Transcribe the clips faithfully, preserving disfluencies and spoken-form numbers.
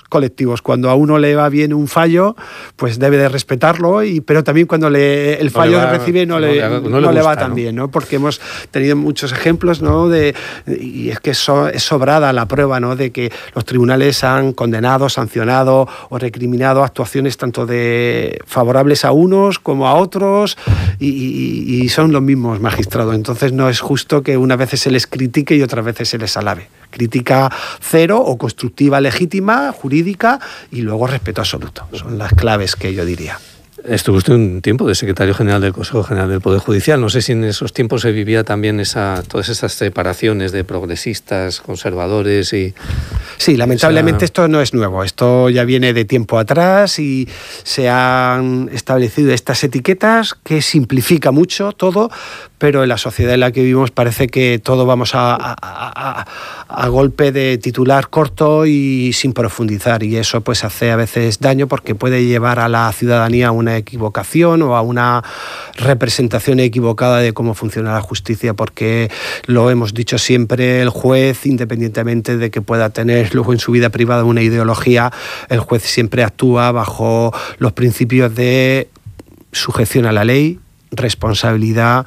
colectivos. Cuando a uno le va bien un fallo, pues debe de respetarlo, y, pero también cuando le, el fallo no le va, recibe no, no le, no, no, no le, gusta, le va tan ¿no? bien, ¿no? Porque hemos tenido muchos ejemplos, ¿no? de, y es que so, es sobrada la prueba, ¿no? de que los tribunales han condenado, sancionado o recriminado actuaciones tanto de favorables a unos como a otros, y, y, y son los mismos magistrados. Entonces no es justo que unas veces se les critique y otras veces se les alabe. Crítica cero o constructiva legítima, jurídica, y luego respeto absoluto. Son las claves que yo diría. Estuvo usted un tiempo de secretario general del Consejo General del Poder Judicial. No sé si en esos tiempos se vivía también esa, todas esas separaciones de progresistas, conservadores y... Sí, lamentablemente esa... esto no es nuevo. Esto ya viene de tiempo atrás y se han establecido estas etiquetas que simplifica mucho todo, pero en la sociedad en la que vivimos parece que todo vamos a, a, a, a golpe de titular corto y sin profundizar, y eso pues hace a veces daño porque puede llevar a la ciudadanía a una equivocación o a una representación equivocada de cómo funciona la justicia, porque lo hemos dicho siempre, el juez, independientemente de que pueda tener luego en su vida privada una ideología, el juez siempre actúa bajo los principios de sujeción a la ley, responsabilidad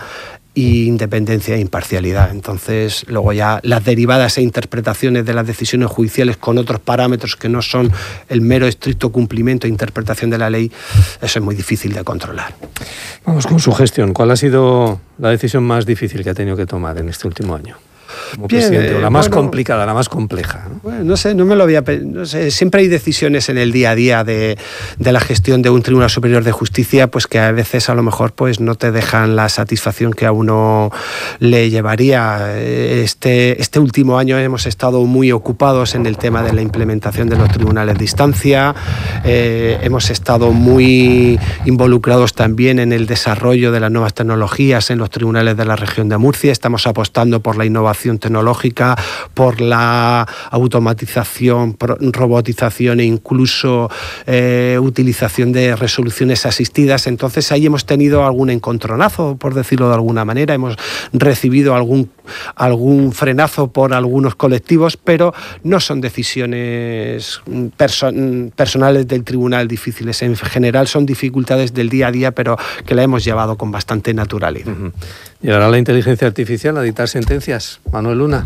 y independencia e imparcialidad. Entonces, luego ya las derivadas e interpretaciones de las decisiones judiciales con otros parámetros que no son el mero estricto cumplimiento e interpretación de la ley, eso es muy difícil de controlar. Vamos con su gestión. ¿Cuál ha sido la decisión más difícil que ha tenido que tomar en este último año como Bien, presidente? O la más bueno, complicada, la más compleja, ¿no? Bueno, no sé, no me lo había... No sé, siempre hay decisiones en el día a día de, de la gestión de un Tribunal Superior de Justicia, pues que a veces a lo mejor pues no te dejan la satisfacción que a uno le llevaría. Este, este último año hemos estado muy ocupados en el tema de la implementación de los tribunales de instancia, eh, hemos estado muy involucrados también en el desarrollo de las nuevas tecnologías en los tribunales de la región de Murcia. Estamos apostando por la innovación tecnológica, por la automatización, robotización e incluso eh, utilización de resoluciones asistidas. Entonces ahí hemos tenido algún encontronazo, por decirlo de alguna manera, hemos recibido algún, algún frenazo por algunos colectivos, pero no son decisiones perso- personales del tribunal difíciles. En general son dificultades del día a día, pero que la hemos llevado con bastante naturalidad. Uh-huh. ¿Llegará la inteligencia artificial a dictar sentencias, Manuel Luna?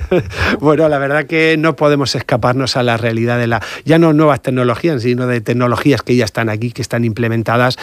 Bueno, la verdad que no podemos escaparnos a la realidad de la, ya no nuevas tecnologías, sino de tecnologías que ya están aquí, que están implementadas,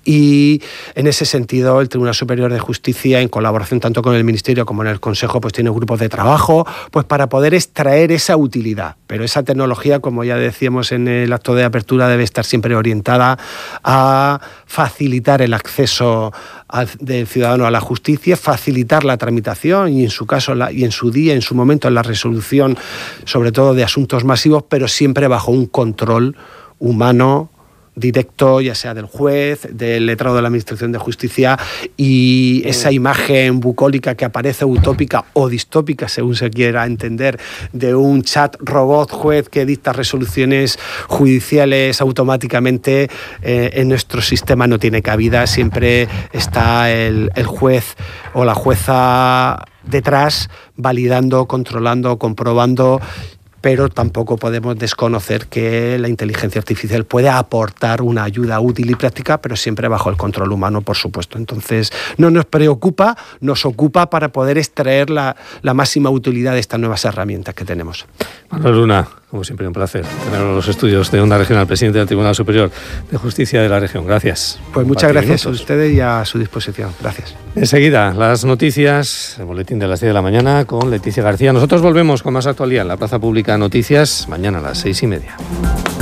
y en ese sentido el Tribunal Superior de Justicia, en colaboración tanto con el Ministerio como en el Consejo, pues tiene grupos de trabajo pues para poder extraer esa utilidad. Pero esa tecnología, como ya decíamos en el acto de apertura, debe estar siempre orientada a facilitar el acceso al, del ciudadano a la justicia, facilitar la tramitación y en su caso la, y en su día, en su momento, en la resolución, sobre todo de asuntos masivos, pero siempre bajo un control humano directo, ya sea del juez, del letrado de la Administración de Justicia, y esa imagen bucólica que aparece utópica o distópica, según se quiera entender, de un chat robot juez que dicta resoluciones judiciales automáticamente, eh, en nuestro sistema no tiene cabida. Siempre está el, el juez o la jueza detrás validando, controlando, comprobando, pero tampoco podemos desconocer que la inteligencia artificial puede aportar una ayuda útil y práctica, pero siempre bajo el control humano, por supuesto. Entonces, no nos preocupa, nos ocupa para poder extraer la, la máxima utilidad de estas nuevas herramientas que tenemos. Manuel Luna, como siempre, un placer tener los estudios de Onda Regional, presidente del Tribunal Superior de Justicia de la región. Gracias. Pues muchas gracias a ustedes y a su disposición. Gracias. Enseguida, las noticias, el boletín de las diez de la mañana con Leticia García. Nosotros volvemos con más actualidad en la Plaza Pública Noticias, mañana a las seis y media.